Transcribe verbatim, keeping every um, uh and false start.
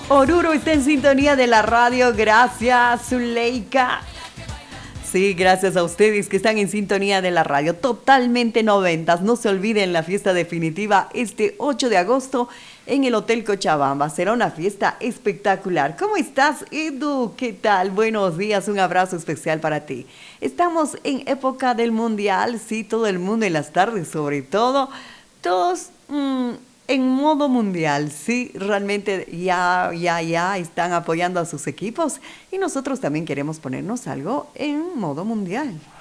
Oruro está en sintonía de la radio. Gracias, Zuleika. Sí, gracias a ustedes que están en sintonía de la radio. Totalmente noventas. No se olviden la fiesta definitiva este ocho de agosto en el Hotel Cochabamba. Será una fiesta espectacular. ¿Cómo estás, Edu? ¿Qué tal? Buenos días. Un abrazo especial para ti. Estamos en época del mundial. Sí, todo el mundo en las tardes, sobre todo. Todos... Mmm, en modo mundial, sí, realmente ya, ya, ya están apoyando a sus equipos y nosotros también queremos ponernos algo en modo mundial.